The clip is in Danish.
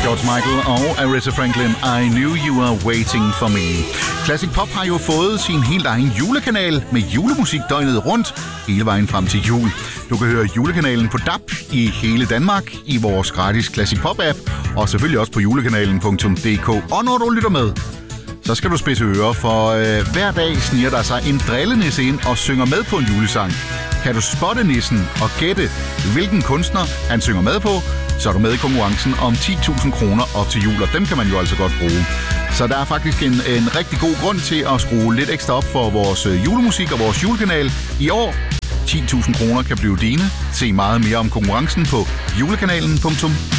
George Michael og Aretha Franklin, I Knew You Were Waiting For Me. Classic Pop har jo fået sin helt egen julekanal med julemusik døgnet rundt, hele vejen frem til jul. Du kan høre julekanalen på DAB i hele Danmark, i vores gratis Classic Pop-app, og selvfølgelig også på julekanalen.dk. Og når du lytter med, så skal du spidse ører, for hver dag sniger der sig en drillenisse ind og synger med på en julesang. Kan du spotte nissen og gætte, hvilken kunstner han synger med på, så er du med i konkurrencen om 10.000 kroner op til jul, og dem kan man jo altså godt bruge. Så der er faktisk en rigtig god grund til at skrue lidt ekstra op for vores julemusik og vores julekanal i år. 10.000 kroner kan blive dine. Se meget mere om konkurrencen på julekanalen.dk.